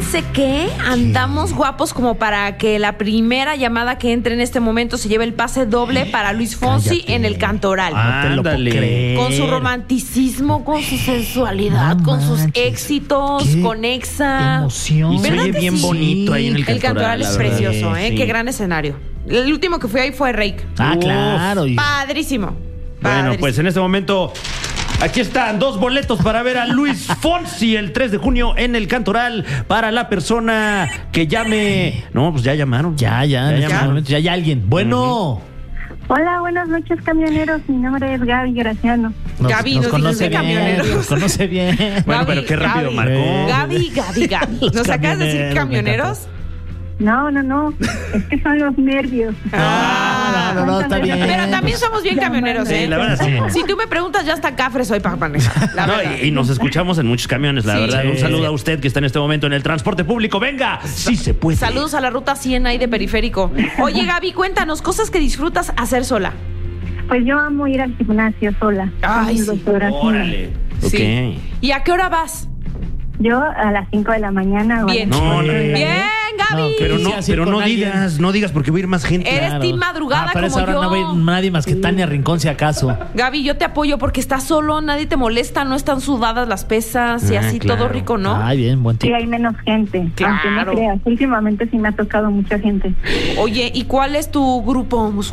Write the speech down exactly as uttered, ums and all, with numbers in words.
Fíjense que andamos guapos como para que la primera llamada que entre en este momento se lleve el pase doble para Luis Fonsi. Cállate. En el Cantoral. Ah, no te lo puedo creer. Con su romanticismo, con su sensualidad, no con sus éxitos, con Exa. Emoción. Y se oye bien sí? bonito ahí en el Cantoral. El Cantoral es precioso, ¿eh? Sí. Qué gran escenario. El último que fui ahí fue Reik. Ah, Uf. claro. Padrísimo. Bueno, Padrísimo. pues en este momento aquí están dos boletos para ver a Luis Fonsi el tres de junio en el Cantoral para la persona que llame. No, pues ya llamaron. Ya, ya, ya, ya llamaron. Ya hay alguien. Bueno. Uh-huh. Hola, buenas noches, camioneros. Mi nombre es Gaby Graciano. Nos, Gaby, nos, nos conoce dijiste bien, camioneros. nos conoce bien. Bueno, Gaby, pero qué rápido Gaby. marcó. Gaby, Gaby, Gaby. ¿Nos acabas de decir camioneros? No, no, no. Es que son los nervios. Ah, no, no, no, está bien. Pero también somos bien camioneros, ¿eh? Sí, la verdad, sí. Si tú me preguntas, ya hasta cafre soy para manejar. La No, verdad. y, y nos escuchamos en muchos camiones, la Sí. verdad. Un Sí. saludo a usted que está en este momento en el transporte público. Venga, sí se puede. Saludos a la ruta cien ahí de periférico. Oye, Gaby, cuéntanos cosas que disfrutas hacer sola. Pues yo amo ir al gimnasio sola. Ay, Con mi sí. doctora Gina. Órale. Ok. Sí. ¿Y a qué hora vas? Yo a las cinco de la mañana. o a Bien. las No, nueve no. de la Bien, noche. Gaby. No, Pero no, Sí, así pero con no alguien. digas, no digas porque va a ir más gente. Eres Claro. team madrugada Ah, pero como esa hora yo. no va a ir nadie más que Tania Rincón, si acaso. Gaby, yo te apoyo porque estás solo, nadie te molesta, no están sudadas las pesas y Ah, así claro. todo rico, ¿no? Ay, bien, buen Sí, tip. hay menos gente. Claro. Aunque no creas. Últimamente sí me ha tocado mucha gente. Oye, ¿y cuál es tu grupo mus-